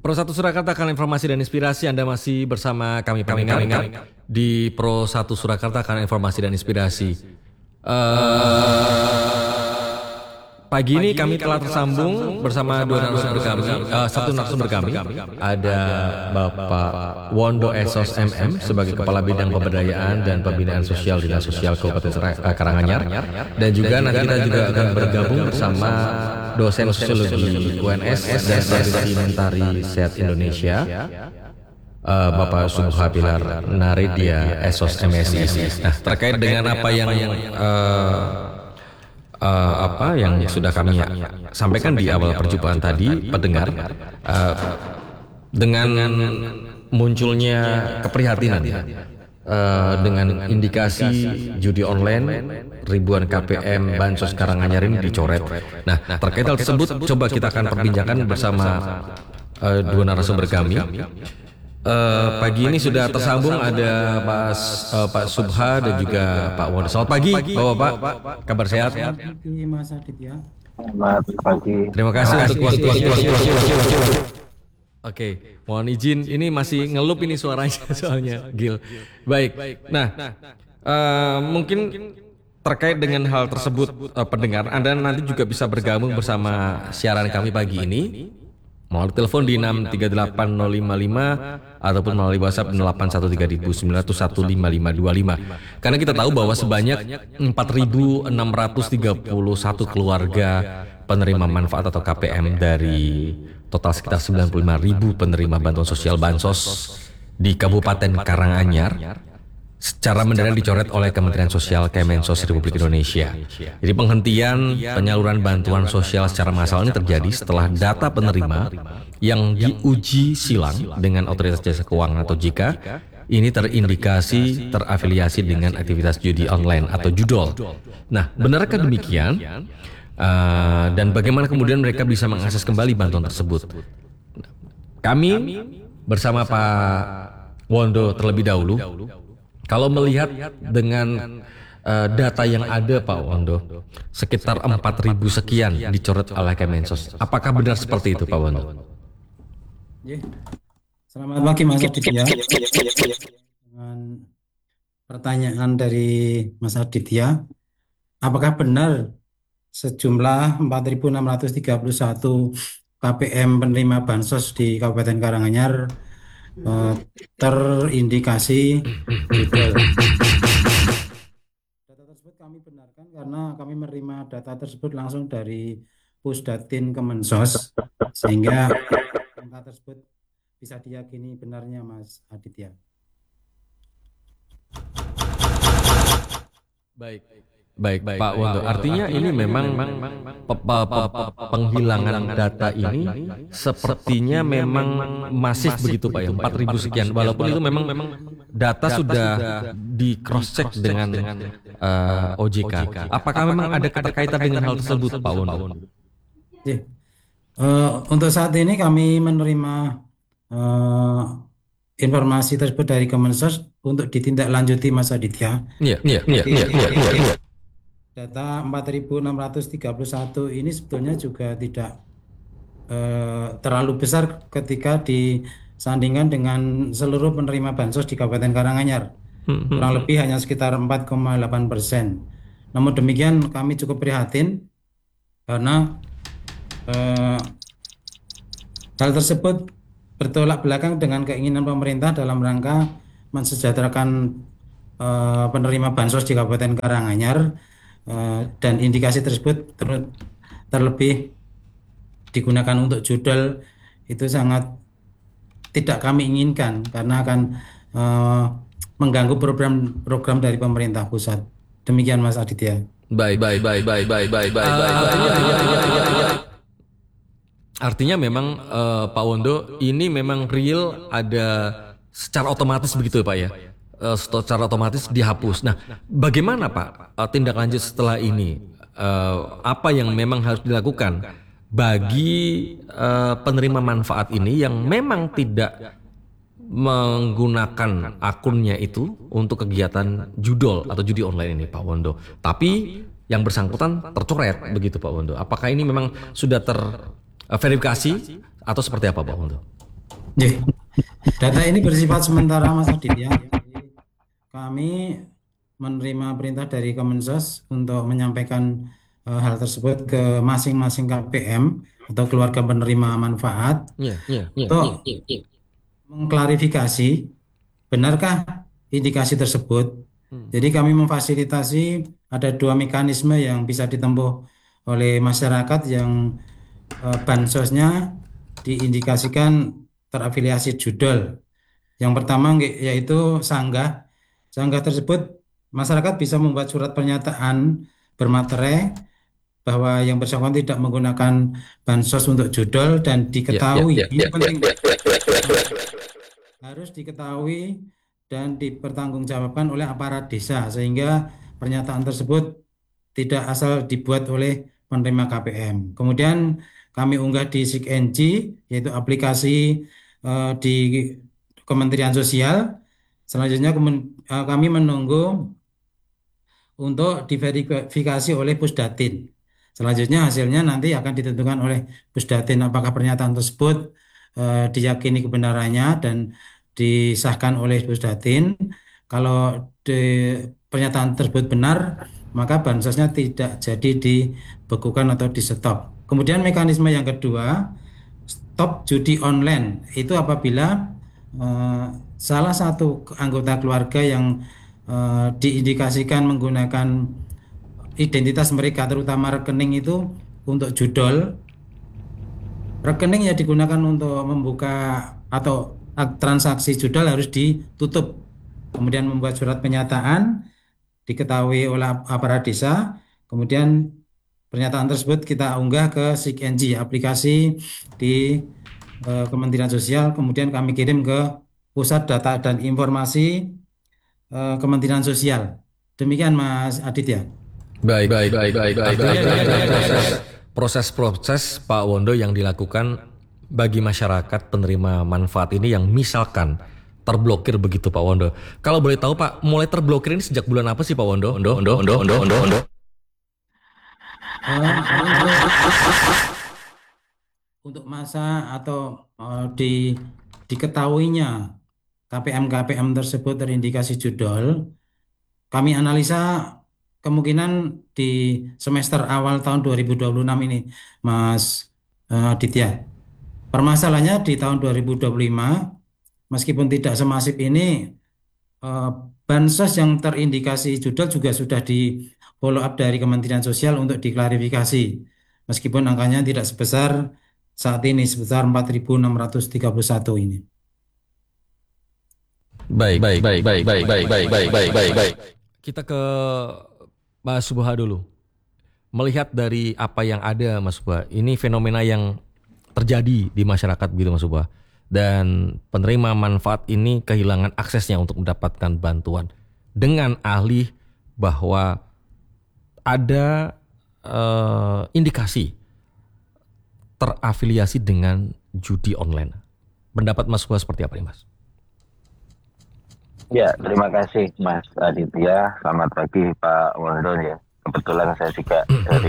Pro 1 Surakarta akan informasi dan inspirasi. Anda masih bersama kami di Pro 1 Surakarta akan informasi dan inspirasi. Pagi ini kami telah tersambung bersama satu narasumber kami. Ada Bapak Wondo Esos MM sebagai Kepala Bidang Pemberdayaan dan Pembinaan Sosial Dinas Sosial Kabupaten Karanganyar. Dan juga nanti kita juga akan bergabung bersama dosen sosiologi UNS dan Mentari Sehat Indonesia, Bapak Subha Pilar Naridia Esos MSI. Nah, terkait dengan apa yang sudah kami sampaikan di awal perjumpaan tadi, pendengar, dengan munculnya keprihatinan dengan indikasi judi online, ribuan KPM Bansos Karanganyar ini dicoret. Nah, terkait hal tersebut, coba kita akan perbincangkan bersama dua narasumber kami. Pagi ini sudah tersambung ada Pak Subha dan juga Pak Wondo. Selamat pagi, Bapak. Kabar sehat? Mas Aditya. Selamat pagi. Terima kasih untuk waktu. Oke, mohon izin, ini masih ngelup ini suaranya soalnya, Gil. Baik. Nah, mungkin terkait dengan hal tersebut, pendengar, Anda nanti juga bisa bergabung bersama siaran kami pagi ini. Mau telepon di 6380555 ataupun melalui WhatsApp 813.9015525. Karena kita tahu bahwa sebanyak 4.631 keluarga penerima manfaat atau KPM dari total sekitar 95.000 penerima bantuan sosial Bansos di Kabupaten Karanganyar secara mendadak dicoret oleh Kementerian Sosial Kemensos Republik Indonesia. Jadi penghentian penyaluran bantuan sosial secara massal ini terjadi setelah data penerima yang diuji silang dengan Otoritas Jasa Keuangan atau OJK ini terindikasi terafiliasi dengan aktivitas judi online atau judol. Nah, benarkah demikian? Dan bagaimana kemudian mereka bisa mengakses kembali bantuan tersebut? Kami bersama Pak Wondo terlebih dahulu. Kalau melihat dengan data yang ada, Pak Wondo, sekitar 4.000 sekian dicoret oleh Kemensos. Apakah benar seperti itu, Pak Wondo? Selamat pagi, Mas Aditya. Dengan pertanyaan dari Mas Aditya, apakah benar sejumlah 4.631 KPM penerima Bansos di Kabupaten Karanganyar terindikasi judol? Data tersebut kami benarkan karena kami menerima data tersebut langsung dari Pusdatin Kemensos, sehingga angka tersebut bisa diyakini benarnya, Mas Aditya. Baik, Pak Wondo. Artinya ini memang penghilangan data ini sepertinya memang masif begitu, Pak, ya, 4.000 sekian. Walaupun itu memang data sudah di cross check dengan OJK. Apakah memang ada keterkaitan dengan hal tersebut, Pak Wondo? Untuk saat ini kami menerima informasi tersebut dari Kemensos untuk ditindaklanjuti, Mas Aditya. Iya. Data 4.631 ini sebetulnya juga tidak terlalu besar ketika disandingkan dengan seluruh penerima Bansos di Kabupaten Karanganyar. Kurang lebih hanya sekitar 4,8%. Namun demikian kami cukup prihatin karena hal tersebut bertolak belakang dengan keinginan pemerintah dalam rangka mensejahterakan penerima Bansos di Kabupaten Karanganyar. Dan indikasi tersebut terlebih digunakan untuk judol, itu sangat tidak kami inginkan karena akan mengganggu program dari pemerintah pusat. Demikian, Mas Aditya. Baik. Artinya memang Pak Wondo, ini memang real ada secara otomatis begitu, Pak, ya? Secara otomatis dihapus. Nah, bagaimana, Pak, tindak lanjut setelah ini? Apa yang memang harus dilakukan bagi penerima manfaat ini yang memang tidak menggunakan akunnya itu untuk kegiatan judol atau judi online ini, Pak Wondo, tapi yang bersangkutan tercoret begitu, Pak Wondo? Apakah ini memang sudah terverifikasi atau seperti apa, Pak Wondo? Nggih. Data ini bersifat sementara Mas Adit ya. Jadi kami menerima perintah dari Kemensos untuk menyampaikan hal tersebut ke masing-masing KPM atau keluarga penerima manfaat Iya, iya, iya, iya, untuk iya, iya. mengklarifikasi benarkah indikasi tersebut. Hmm. Jadi kami memfasilitasi ada dua mekanisme yang bisa ditempuh oleh masyarakat yang bansosnya diindikasikan terafiliasi judol. Yang pertama yaitu sanggah. Sanggah tersebut masyarakat bisa membuat surat pernyataan bermaterai bahwa yang bersangkutan tidak menggunakan bansos untuk judol dan Iya, iya, diketahui. iya, Ini iya, iya, penting, iya, Pak. Harus diketahui dan dipertanggungjawabkan oleh aparat desa sehingga pernyataan tersebut tidak asal dibuat oleh penerima KPM. Kemudian kami unggah di SIG-NG yaitu aplikasi di Kementerian Sosial. Selanjutnya kami menunggu untuk diverifikasi oleh Pusdatin. Selanjutnya hasilnya nanti akan ditentukan oleh Pusdatin apakah pernyataan tersebut diyakini kebenarannya dan disahkan oleh Pusdatin. Kalau pernyataan tersebut benar, maka bansosnya tidak jadi dibekukan atau di stop. Kemudian mekanisme yang kedua, stop judi online. Itu apabila salah satu anggota keluarga yang diindikasikan menggunakan identitas mereka, terutama rekening itu untuk judol, rekening yang digunakan untuk membuka atau transaksi judol harus ditutup. Kemudian membuat surat pernyataan, diketahui oleh aparat desa, kemudian pernyataan tersebut kita unggah ke SIG-NG, aplikasi di Kementerian Sosial, kemudian kami kirim ke Pusat Data dan Informasi Kementerian Sosial. Demikian Mas Adit ya. Baik, baik, baik, baik, baik, baik. Proses-proses Pak Wondo yang dilakukan bagi masyarakat penerima manfaat ini yang misalkan terblokir begitu Pak Wondo. Kalau boleh tahu Pak, mulai terblokir ini sejak bulan apa sih Pak Wondo? Ondo. Untuk masa atau diketahuinya KPM-KPM tersebut terindikasi judol, kami analisa kemungkinan di semester awal tahun 2026 ini, Mas Aditya. Permasalahannya di tahun 2025, meskipun tidak semasif ini, eh, bansos yang terindikasi judol juga sudah di follow up dari Kementerian Sosial untuk diklarifikasi. Meskipun angkanya tidak sebesar saat ini, sebesar 4.631 ini. Baik, baik, baik, baik, baik, baik, baik, baik, baik, baik, baik. Kita ke Mas Subha dulu. Melihat dari apa yang ada Mas Subha, ini fenomena yang terjadi di masyarakat gitu Mas Subha. Dan penerima manfaat ini kehilangan aksesnya untuk mendapatkan bantuan dengan alih bahwa ada indikasi terafiliasi dengan judi online. Pendapat Mas Subha seperti apa nih Mas? Ya, terima kasih Mas Aditya. Selamat pagi Pak Wondo ya. Kebetulan saya juga dari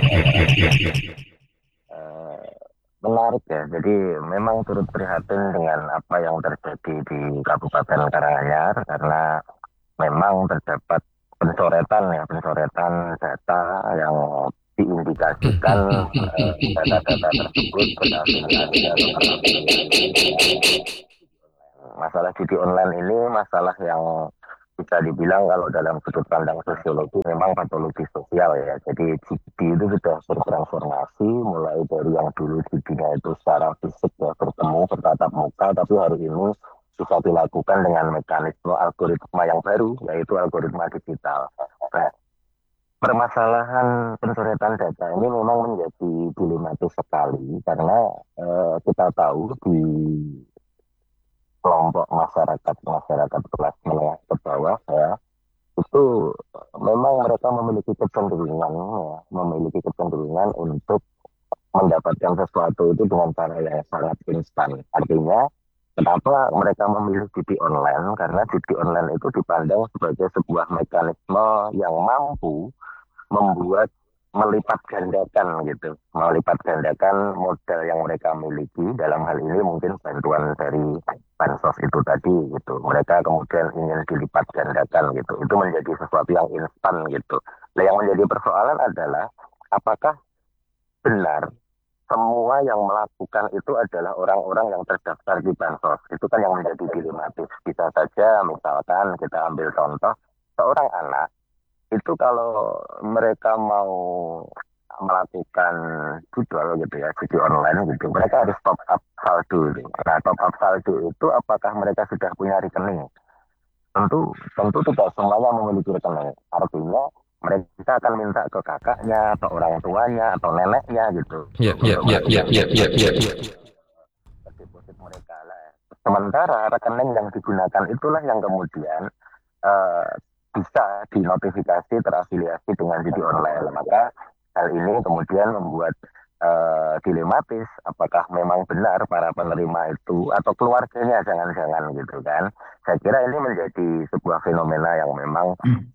eh, menarik ya. Jadi memang turut prihatin dengan apa yang terjadi di Kabupaten Karanganyar karena memang terdapat pencoretan data yang diindikasikan data-data tersebut berafiliasi atau terafiliasi. Masalah judi online ini masalah yang bisa dibilang kalau dalam sudut pandang sosiologi memang patologi sosial ya. Jadi judi itu sudah bertransformasi mulai dari yang dulu judinya itu secara fisik ya bertemu bertatap muka, tapi hari ini bisa dilakukan dengan mekanisme algoritma yang baru yaitu algoritma digital. Nah, permasalahan pencoretan data ini memang menjadi dilematis sekali karena kita tahu di kelompok masyarakat kelas menengah ke bawah ya itu memang mereka memiliki kecenderungan untuk mendapatkan sesuatu itu dengan cara yang sangat instan. Artinya kenapa mereka memilih judi online? Karena judi online itu dipandang sebagai sebuah mekanisme yang mampu membuat melipat gandakan gitu, melipat gandakan modal yang mereka miliki dalam hal ini mungkin bantuan dari bansos itu tadi gitu. Mereka kemudian ingin dilipat gandakan gitu. Itu menjadi sesuatu yang instan gitu. Nah, yang menjadi persoalan adalah apakah benar semua yang melakukan itu adalah orang-orang yang terdaftar di bansos. Itu kan yang menjadi dilematis. Bisa saja misalkan kita ambil contoh seorang anak itu kalau mereka mau melakukan judul gitu ya, judi online gitu, mereka harus top up saldo. Gitu. Nah, top up saldo itu apakah mereka sudah punya rekening? Tentu, tentu tidak semuanya memiliki rekening. Artinya mereka akan minta ke kakaknya, atau orang tuanya, atau neneknya gitu, Ya, ya, untuk ya, ya, melakukan ya, ya, ya, ya. deposit mereka lah. Sementara rekening yang digunakan itulah yang kemudian eh, bisa dinotifikasi terafiliasi dengan judi online. Maka hal ini kemudian membuat dilematis apakah memang benar para penerima itu atau keluarganya jangan-jangan gitu kan. Saya kira ini menjadi sebuah fenomena yang memang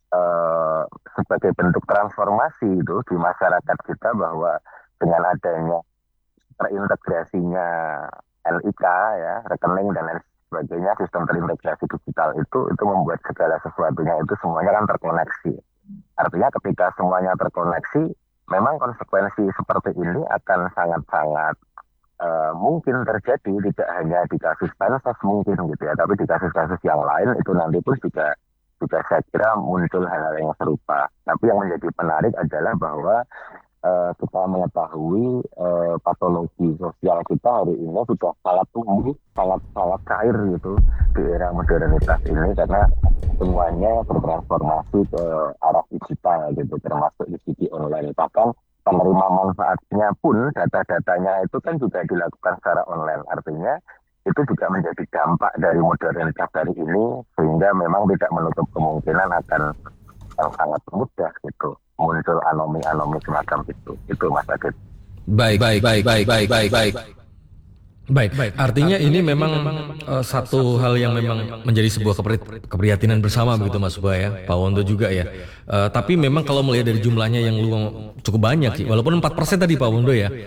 eh, sebagai bentuk transformasi itu di masyarakat kita bahwa dengan adanya terintegrasinya NIK ya, rekening dan lain sebagainya, sistem terintegrasi digital itu membuat segala sesuatunya itu semuanya kan terkoneksi. Artinya ketika semuanya terkoneksi, memang konsekuensi seperti ini akan sangat-sangat mungkin terjadi tidak hanya di kasus bansos mungkin gitu ya, tapi di kasus-kasus yang lain itu nanti pun juga saya kira muncul hal-hal yang serupa. Tapi yang menjadi menarik adalah bahwa kita mengetahui patologi sosial kita hari ini sudah sangat tumbuh, sangat-sangat cair gitu di era modernitas ini karena semuanya bertransformasi ke arah digital gitu, termasuk di sisi online. Bahkan penerima manfaatnya pun data-datanya itu kan juga dilakukan secara online. Artinya itu juga menjadi dampak dari modernitas dari ini sehingga memang tidak menutup kemungkinan akan yang sangat mudah gitu muncul anomi-anomi semacam itu Mas Adit. Baik, baik, baik, baik, baik, baik, baik. Baik, artinya ini memang satu hal yang memang menjadi sebuah keprihatinan bersama begitu Mas Subah ya, Pak Wondo juga ya. Tapi memang kalau melihat dari jumlahnya yang lu cukup banyak sih, walaupun 4% tadi Pak Wondo ya,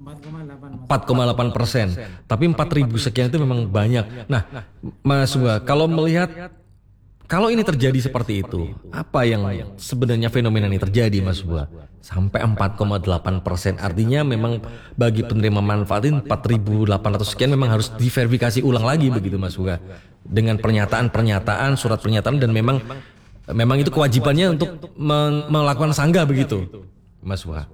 4,8%. Tapi 4.000 sekian itu memang banyak. Nah, Mas Subah, kalau melihat kalau ini terjadi seperti itu, apa yang sebenarnya fenomena ini terjadi, Mas Buah? Sampai 4,8%, artinya memang bagi penerima manfaat ini 4.800 sekian memang harus diverifikasi ulang lagi begitu, Mas Buah. Dengan pernyataan-pernyataan, surat pernyataan dan memang itu kewajibannya untuk melakukan sanggah begitu, Mas Buah.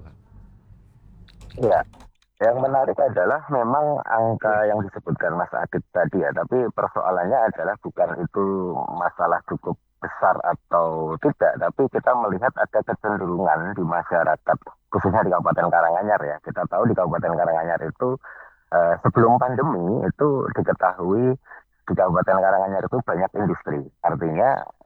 Ya, yang menarik adalah memang angka yang disebutkan Mas Adit tadi ya, tapi persoalannya adalah bukan itu masalah cukup besar atau tidak, tapi kita melihat ada kecenderungan di masyarakat, khususnya di Kabupaten Karanganyar ya. Kita tahu di Kabupaten Karanganyar itu sebelum pandemi itu diketahui di Kabupaten Karanganyar itu banyak industri. Artinya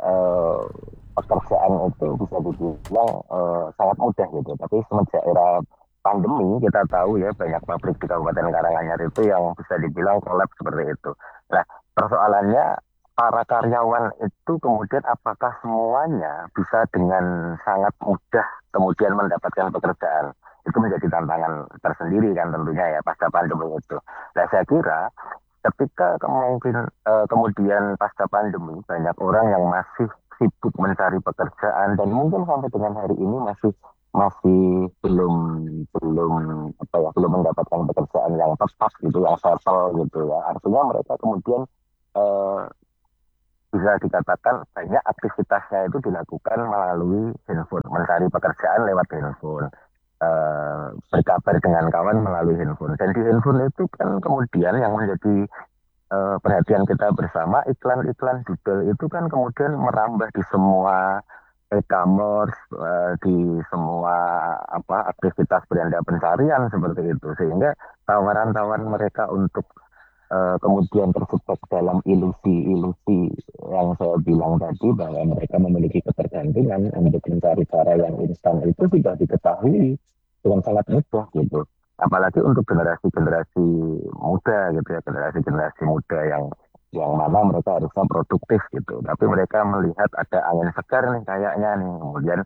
pekerjaan itu bisa dibilang sangat mudah gitu. Tapi semenjak era pandemi kita tahu ya banyak pabrik di Kabupaten Karanganyar itu yang bisa dibilang kolap seperti itu. Nah, persoalannya para karyawan itu kemudian apakah semuanya bisa dengan sangat mudah kemudian mendapatkan pekerjaan? Itu menjadi tantangan tersendiri kan tentunya ya pasca pandemi itu. Nah, saya kira ketika kemudian pasca pandemi banyak orang yang masih sibuk mencari pekerjaan dan mungkin sampai dengan hari ini masih masih belum belum apa ya belum mendapatkan pekerjaan yang tetap gitu yang settle gitu ya, artinya mereka kemudian eh, bisa dikatakan banyak aktivitasnya itu dilakukan melalui handphone, mencari pekerjaan lewat handphone, berkabar dengan kawan melalui handphone, dan di handphone itu kan kemudian yang menjadi perhatian kita bersama, iklan-iklan detail itu kan kemudian merambah di semua e-commerce, di semua apa aktivitas beranda pencarian seperti itu, sehingga tawaran-tawaran mereka untuk kemudian terjebak dalam ilusi-ilusi yang saya bilang tadi bahwa mereka memiliki ketergantungan untuk mencari cara yang instan itu sudah diketahui dengan sangat mudah gitu. Apalagi untuk generasi-generasi muda gitu ya, generasi-generasi muda yang mana mereka harusnya produktif gitu. Tapi mereka melihat ada angin segar nih kayaknya nih, kemudian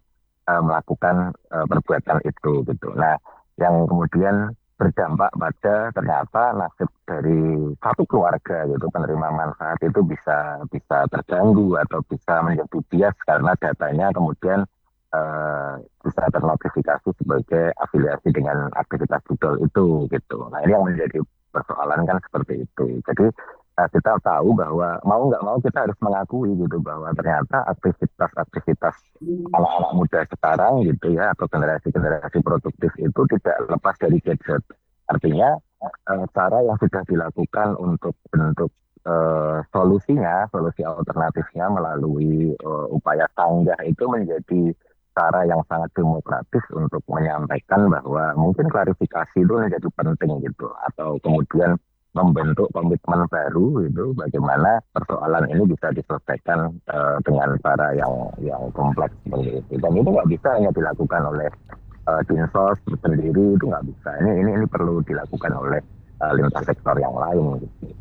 melakukan perbuatan itu gitu. Nah, yang kemudian berdampak pada ternyata nasib dari satu keluarga gitu penerima manfaat itu bisa bisa terganggu atau bisa menjadi bias karena datanya kemudian bisa ternotifikasi sebagai afiliasi dengan aktivitas Google itu gitu. Nah, ini yang menjadi persoalan kan seperti itu. Jadi kita tahu bahwa mau nggak mau kita harus mengakui gitu bahwa ternyata aktivitas anak-anak muda sekarang gitu ya atau generasi-generasi produktif itu tidak lepas dari gadget. Artinya cara yang sudah dilakukan untuk bentuk solusi alternatifnya melalui upaya sanggah itu menjadi cara yang sangat demokratis untuk menyampaikan bahwa mungkin klarifikasi itu menjadi penting gitu atau kemudian membentuk komitmen baru itu bagaimana persoalan ini bisa diselesaikan dengan cara yang kompleks seperti itu. Dan itu nggak bisa hanya dilakukan oleh Dinsos sendiri, itu nggak bisa. Ini perlu dilakukan oleh lintas sektor yang lain. Gitu.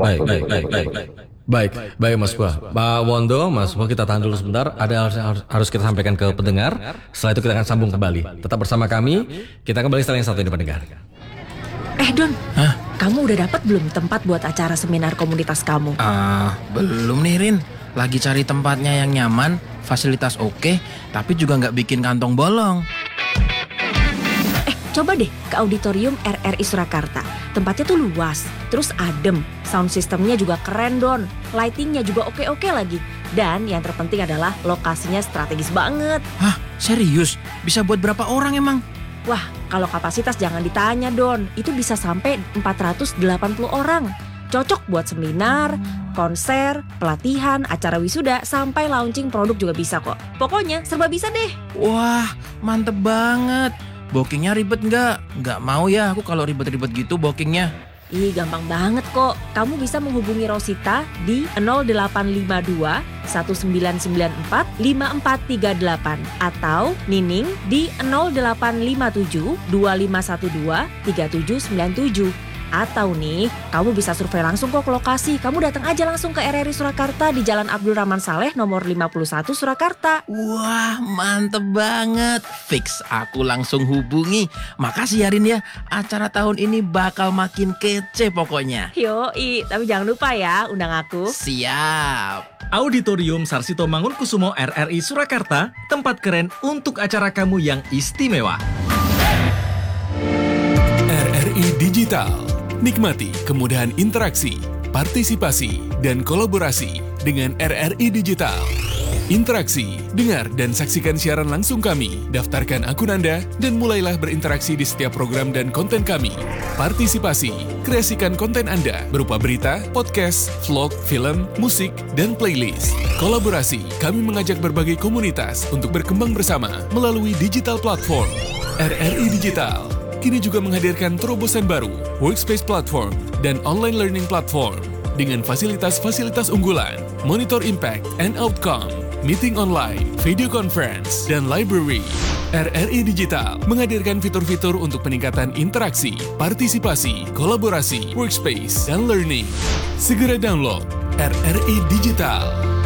Baik Mas Buah. Pak Wondo, Mas Buah, kita tahan dulu sebentar. Ada harus kita sampaikan ke pendengar. Setelah itu kita akan sambung kembali. Tetap bersama kami. Kita kembali setelah yang satu ini pendengar. Don, kamu udah dapat belum tempat buat acara seminar komunitas kamu? Belum nih Rin. Lagi cari tempatnya yang nyaman, fasilitas oke, tapi juga nggak bikin kantong bolong. Coba deh ke auditorium RRI Surakarta. Tempatnya tuh luas, terus adem. Sound systemnya juga keren Don. Lightingnya juga oke-oke lagi. Dan yang terpenting adalah lokasinya strategis banget. Hah, serius? Bisa buat berapa orang emang? Wah, kalau kapasitas jangan ditanya Don. Itu bisa sampai 480 orang. Cocok buat seminar, konser, pelatihan, acara wisuda, sampai launching produk juga bisa kok. Pokoknya serba bisa deh. Wah, mantep banget. Bookingnya ribet nggak? Nggak mau ya aku kalau ribet-ribet gitu bookingnya. Ih, gampang banget kok. Kamu bisa menghubungi Rosita di 0852 1994 5438 atau Nining di 0857 2512 3797. Atau nih, kamu bisa survei langsung kok ke lokasi. Kamu datang aja langsung ke RRI Surakarta di Jalan Abdul Rahman Saleh nomor 51 Surakarta. Wah, mantep banget. Fix, aku langsung hubungi. Makasih ya Rin ya. Acara tahun ini bakal makin kece pokoknya. Yoi, tapi jangan lupa ya undang aku. Siap. Auditorium Sarsito Mangunkusumo RRI Surakarta, tempat keren untuk acara kamu yang istimewa. RRI Digital. Nikmati kemudahan interaksi, partisipasi, dan kolaborasi dengan RRI Digital. Interaksi, dengar dan saksikan siaran langsung kami, daftarkan akun Anda, dan mulailah berinteraksi di setiap program dan konten kami. Partisipasi, kreasikan konten Anda berupa berita, podcast, vlog, film, musik, dan playlist. Kolaborasi, kami mengajak berbagai komunitas untuk berkembang bersama melalui digital platform. RRI Digital kini juga menghadirkan terobosan baru, workspace platform, dan online learning platform dengan fasilitas-fasilitas unggulan, monitor impact and outcome, meeting online, video conference, dan library. RRI Digital menghadirkan fitur-fitur untuk peningkatan interaksi, partisipasi, kolaborasi, workspace, dan learning. Segera download RRI Digital.